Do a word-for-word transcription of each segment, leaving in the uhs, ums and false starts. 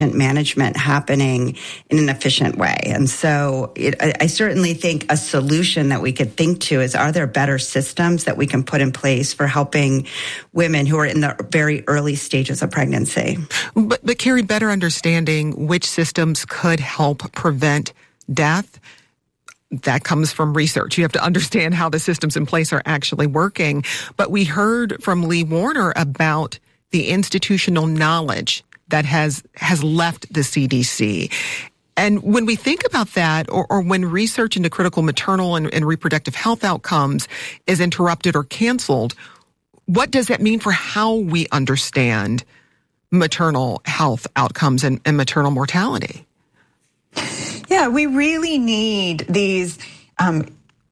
management happening in an efficient way. And so it, I, I certainly think a solution that we could think to is, are there better systems that we can put in place for helping women who are in the very early stages of pregnancy? But, but Carrie, better understanding which systems could help prevent death, that comes from research. You have to understand how the systems in place are actually working. But we heard from Lee Warner about the institutional knowledge that has has left the C D C. And when we think about that, or, or when research into critical maternal and, and reproductive health outcomes is interrupted or canceled, what does that mean for how we understand maternal health outcomes and, and maternal mortality? Yeah, we really need these um,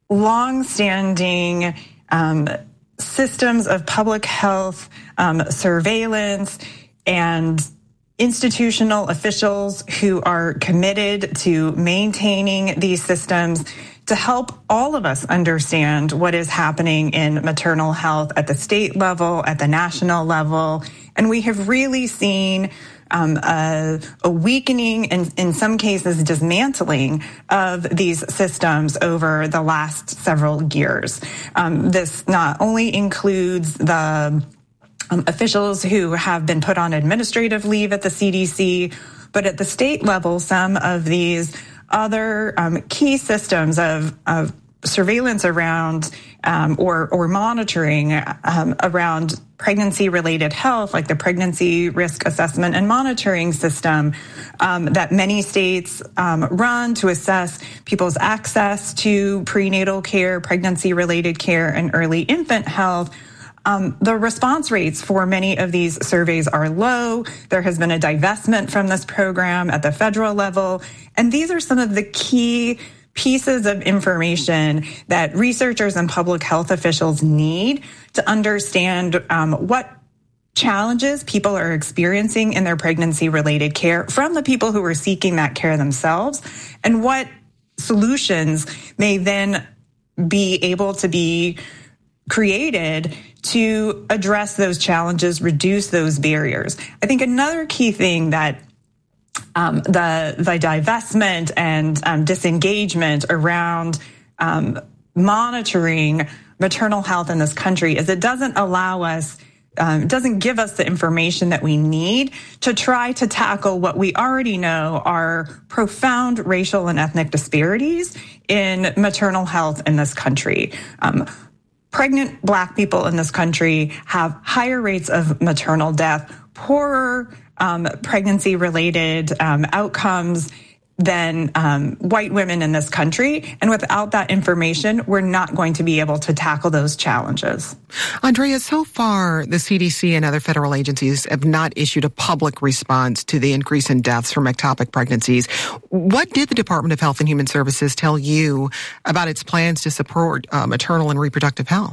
long-standing um, systems of public health um, surveillance and institutional officials who are committed to maintaining these systems to help all of us understand what is happening in maternal health at the state level, at the national level. And we have really seen um, a, a weakening and in some cases dismantling of these systems over the last several years. Um, this not only includes the Um, officials who have been put on administrative leave at the C D C, but at the state level, some of these other um, key systems of, of surveillance around um, or, or monitoring um, around pregnancy-related health, like the Pregnancy Risk Assessment and Monitoring System um, that many states um, run to assess people's access to prenatal care, pregnancy-related care, and early infant health. Um, the response rates for many of these surveys are low. There has been a divestment from this program at the federal level. And these are some of the key pieces of information that researchers and public health officials need to understand um, what challenges people are experiencing in their pregnancy-related care from the people who are seeking that care themselves, and what solutions may then be able to be created to address those challenges, reduce those barriers. I think another key thing that um, the, the divestment and um, disengagement around um, monitoring maternal health in this country is it doesn't allow us, um, doesn't give us the information that we need to try to tackle what we already know are profound racial and ethnic disparities in maternal health in this country. Um, Pregnant Black people in this country have higher rates of maternal death, poorer um, pregnancy-related um, outcomes than um, white women in this country. And without that information, we're not going to be able to tackle those challenges. Andrea, so far, the C D C and other federal agencies have not issued a public response to the increase in deaths from ectopic pregnancies. What did the Department of Health and Human Services tell you about its plans to support uh, maternal and reproductive health?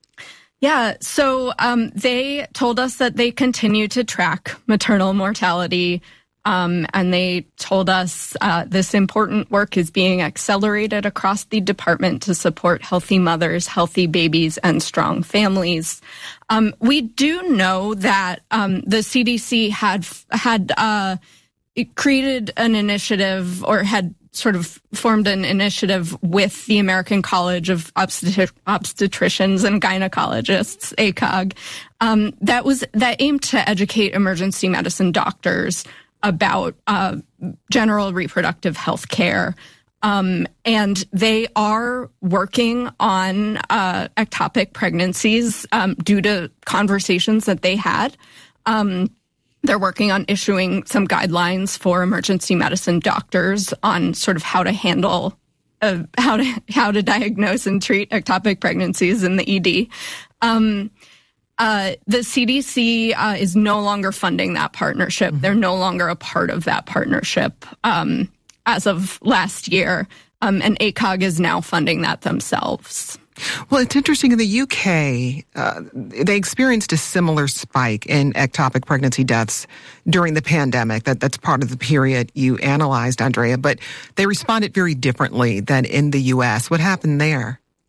Yeah, so um, they told us that they continue to track maternal mortality. Um, and they told us uh, this important work is being accelerated across the department to support healthy mothers, healthy babies, and strong families. Um, we do know that um, the C D C had had uh, created an initiative or had sort of formed an initiative with the American College of Obstetri- Obstetricians and Gynecologists, A C O G, um, that was that aimed to educate emergency medicine doctors about uh, general reproductive health care. Um, and they are working on uh, ectopic pregnancies um, due to conversations that they had. Um, they're working on issuing some guidelines for emergency medicine doctors on sort of how to handle, uh, how to how to diagnose and treat ectopic pregnancies in the E D. Um, Uh, the C D C uh, is no longer funding that partnership. Mm-hmm. They're no longer a part of that partnership um, as of last year. Um, and A C O G is now funding that themselves. Well, it's interesting. In the U K, uh, they experienced a similar spike in ectopic pregnancy deaths during the pandemic. That That's part of the period you analyzed, Andrea. But they responded very differently than in the U S. What happened there?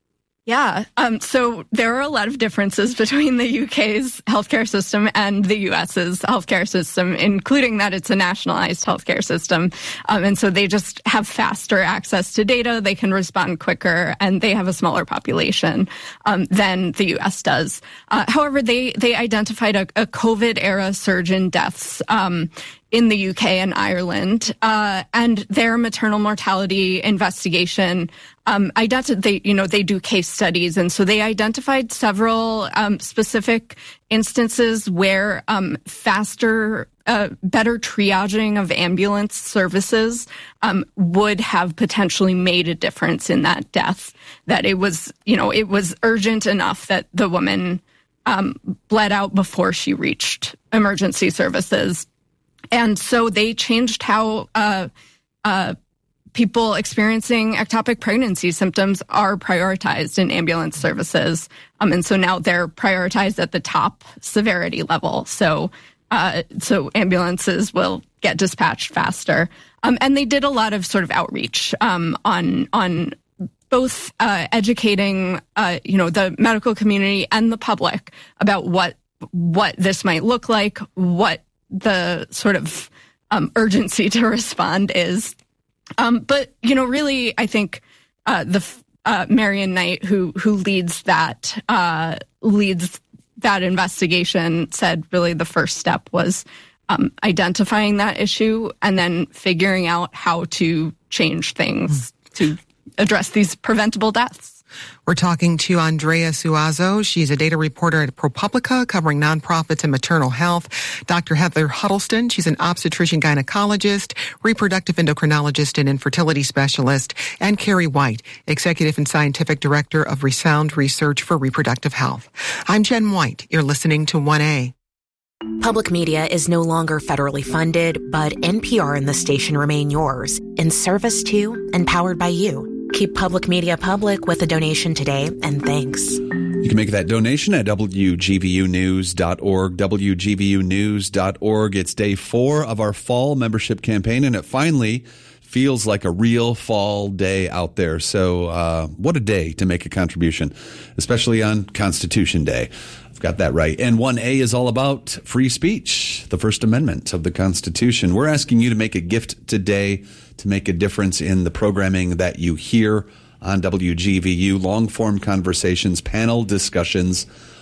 Yeah. Um, so there are a lot of differences between the U K's healthcare system and the U S's healthcare system, including that it's a nationalized healthcare system. Um, and so they just have faster access to data. They can respond quicker, and they have a smaller population um, than the U S does. Uh, however, they, they identified a, a COVID era surge in deaths um, in the U K and Ireland, uh, and their maternal mortality investigation um, identified. They, you know, they do case studies, and so they identified several um, specific instances where um, faster, uh, better triaging of ambulance services um, would have potentially made a difference in that death. That it was, you know, it was urgent enough that the woman um, bled out before she reached emergency services. And so they changed how uh, uh, people experiencing ectopic pregnancy symptoms are prioritized in ambulance services. Um, and so now they're prioritized at the top severity level. So uh, so ambulances will get dispatched faster. Um, and they did a lot of sort of outreach um, on on both uh, educating uh, you know the medical community and the public about what what this might look like, what the sort of um, urgency to respond is. Um, but, you know, really, I think uh, the uh, Marian Knight, who who leads that uh, leads that investigation, said really the first step was um, identifying that issue and then figuring out how to change things to address these preventable deaths. We're talking to Andrea Suazo. She's a data reporter at ProPublica covering nonprofits and maternal health. Doctor Heather Huddleston, she's an obstetrician gynecologist, reproductive endocrinologist, and infertility specialist. And Carrie White, executive and scientific director of Resound Research for Reproductive Health. I'm Jen White. You're listening to one A. Public media is no longer federally funded, but N P R and the station remain yours, in service to and powered by you. Keep public media public with a donation today, and thanks. You can make that donation at W G V U news dot org, W G V U news dot org. It's day four of our fall membership campaign, and it finally feels like a real fall day out there. So uh, what a day to make a contribution, especially on Constitution Day. I've got that right. And one A is all about free speech, the First Amendment of the Constitution. We're asking you to make a gift today to make a difference in the programming that you hear on W G V U, long-form conversations, panel discussions,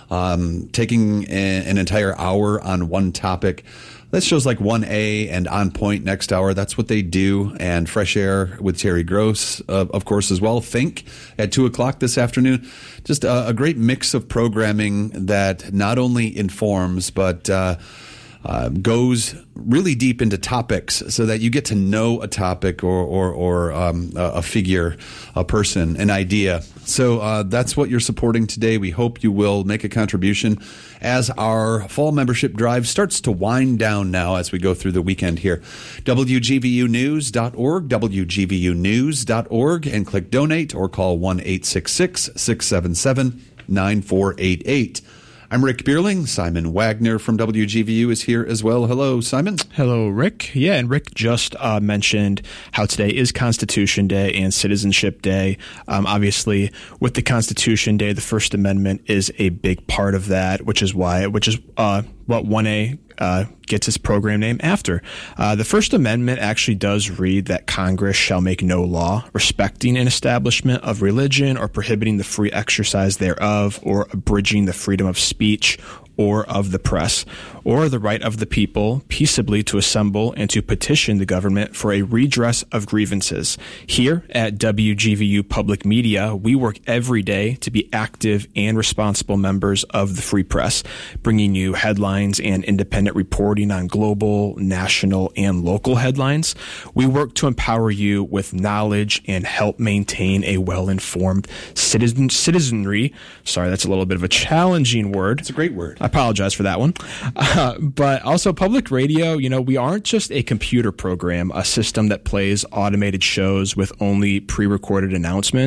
um, taking a, an entire hour on one topic. That shows like one A and On Point next hour. That's what they do. And Fresh Air with Terry Gross, uh, of course, as well. Think at two o'clock this afternoon. Just a, a great mix of programming that not only informs, but uh, uh, goes really deep into topics so that you get to know a topic or or, or um, a figure, a person, an idea. So uh, that's what you're supporting today. We hope you will make a contribution as our fall membership drive starts to wind down now as we go through the weekend here. W G V U news dot org, W G V U news dot org, and click donate or call one eight six six, six seven seven, nine four eight eight. I'm Rick Bierling. Simon Wagner from W G V U is here as well. Hello, Simon. Hello, Rick. Yeah, and Rick just uh, mentioned how today is Constitution Day and Citizenship Day. Um, obviously, with the Constitution Day, the First Amendment is a big part of that, which is why, which is uh, what one A uh, gets its program name after. Uh, the First Amendment actually does read that Congress shall make no law respecting an establishment of religion or prohibiting the free exercise thereof or abridging the freedom of speech or of the press, or the right of the people peaceably to assemble and to petition the government for a redress of grievances. Here at W G V U Public Media, we work every day to be active and responsible members of the free press, bringing you headlines and independent reporting on global, national, and local headlines. We work to empower you with knowledge and help maintain a well-informed citizen citizenry. Sorry, that's a little bit of a challenging word. It's a great word. I apologize for that one. Uh, but also public radio, you know, we aren't just a computer program, a system that plays automated shows with only pre-recorded announcements.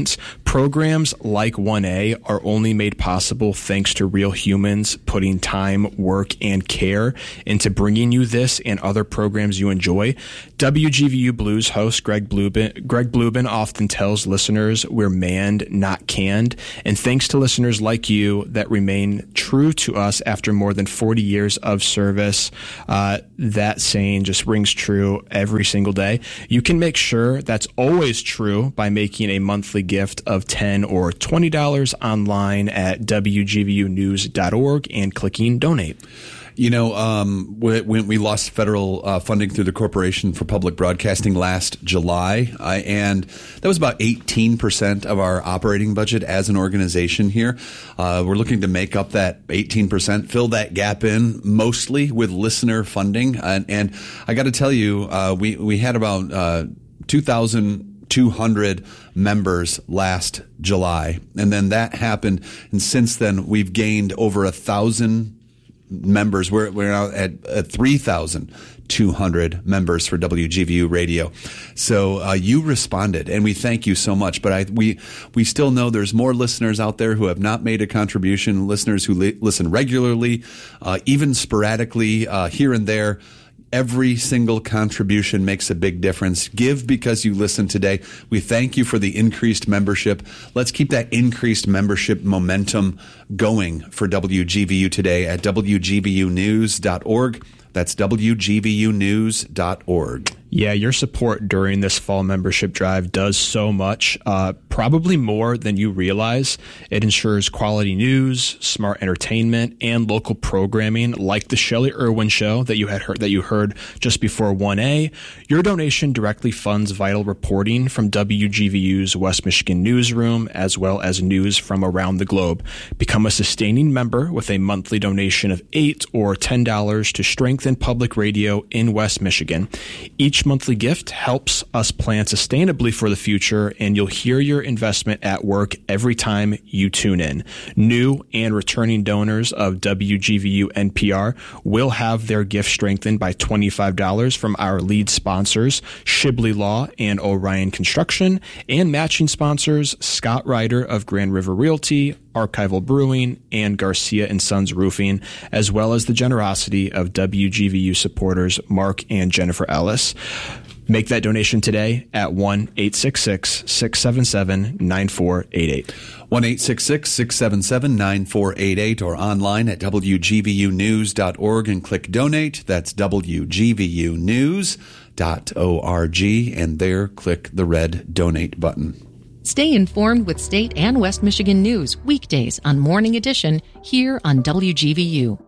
Programs like one A are only made possible thanks to real humans putting time, work, and care into bringing you this and other programs you enjoy. W G V U Blues host Greg Bluben, Greg Bluben often tells listeners we're manned, not canned. And thanks to listeners like you that remain true to us after more than forty years of service, uh, that saying just rings true every single day. You can make sure that's always true by making a monthly gift of ten dollars or twenty dollars online at W G V U news dot org and clicking donate. You know, um, when we lost federal uh, funding through the Corporation for Public Broadcasting last July, uh, and that was about eighteen percent of our operating budget as an organization here. Uh, we're looking to make up that eighteen percent, fill that gap in mostly with listener funding. And, and I got to tell you, uh, we, we had about uh, two thousand two hundred members last July. And then that happened. And since then, we've gained over a thousand members. We're, we're now at, at three thousand two hundred members for W G V U Radio. So uh, you responded, and we thank you so much. But I, we we still know there's more listeners out there who have not made a contribution, listeners who li- listen regularly, uh, even sporadically uh, here and there. Every single contribution makes a big difference. Give because you listen today. We thank you for the increased membership. Let's keep that increased membership momentum going for W G V U today at W G V U news dot org. That's W G V U news dot org. Yeah, your support during this fall membership drive does so much, uh, probably more than you realize. It ensures quality news, smart entertainment, and local programming like the Shelley Irwin Show that you had heard, that you heard just before one A. Your donation directly funds vital reporting from W G V U's West Michigan newsroom, as well as news from around the globe. Become a sustaining member with a monthly donation of eight dollars or ten dollars to strengthen public radio in West Michigan. Each Each monthly gift helps us plan sustainably for the future, and you'll hear your investment at work every time you tune in. New and returning donors of W G V U N P R will have their gift strengthened by twenty-five dollars from our lead sponsors, Shibley Law and Orion Construction, and matching sponsors, Scott Ryder of Grand River Realty, Archival Brewing, and Garcia and Sons Roofing, as well as the generosity of W G V U supporters Mark and Jennifer Ellis. Make that donation today at one eight six six, six seven seven, nine four eight eight. one eight six six, six seven seven, nine four eight eight or online at W G V U news dot org and click donate. That's W G V U news dot org, and there click the red donate button. Stay informed with state and West Michigan news weekdays on Morning Edition here on W G V U.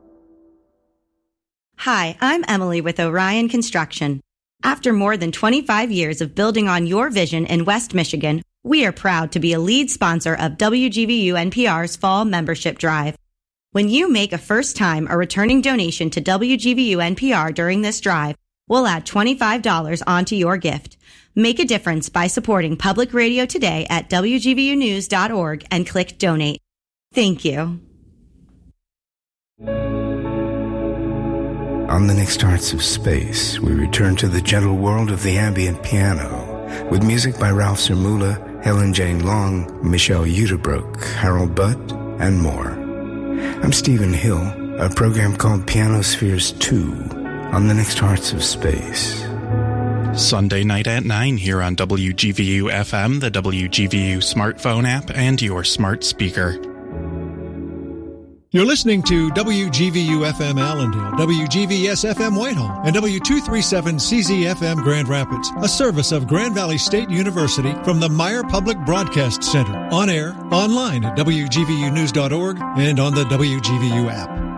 Hi, I'm Emily with Orion Construction. After more than twenty-five years of building on your vision in West Michigan, we are proud to be a lead sponsor of W G V U N P R's Fall Membership Drive. When you make a first-time or returning donation to W G V U N P R during this drive, we'll add twenty-five dollars onto your gift. Make a difference by supporting public radio today at W G V U news dot org and click donate. Thank you. On the next Hearts of Space, we return to the gentle world of the ambient piano with music by Ralph Zermula, Helen Jane Long, Michelle Udebrook, Harold Budd, and more. I'm Stephen Hill, a program called Pianospheres two on the next Hearts of Space. Sunday night at nine here on W G V U F M, the W G V U smartphone app, and your smart speaker. You're listening to W G V U F M Allendale, W G V S F M Whitehall, and W two thirty-seven C Z F M Grand Rapids, a service of Grand Valley State University from the Meyer Public Broadcast Center. On air, online at W G V U news dot org, and on the W G V U app.